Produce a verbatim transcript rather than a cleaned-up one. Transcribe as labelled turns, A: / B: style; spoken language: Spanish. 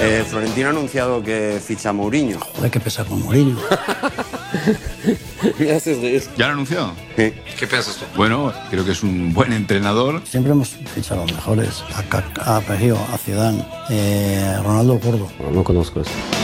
A: Eh, Florentino ha anunciado que ficha a Mourinho.
B: Joder, que pesa con Mourinho.
A: Me haces reír.
C: ¿Ya lo anunció?
A: Sí.
C: ¿Qué piensas tú? Bueno, creo que es un buen entrenador.
B: Siempre hemos fichado a los mejores. A Kaká, a Pejio, a Zidane, eh, Ronaldo Gordo.
A: No, no conozco eso.